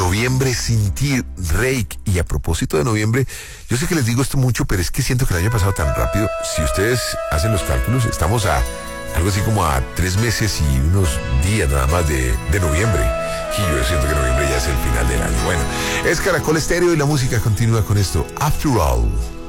Noviembre sin ti, Reik. Y a propósito de noviembre, yo sé que les digo esto mucho, pero es que siento que el año ha pasado tan rápido. Si ustedes hacen los cálculos, estamos a algo así como a 3 meses y unos días nada más de noviembre. Y yo siento que noviembre ya es el final del año. Bueno, es Caracol Estéreo y la música continúa con esto. After All.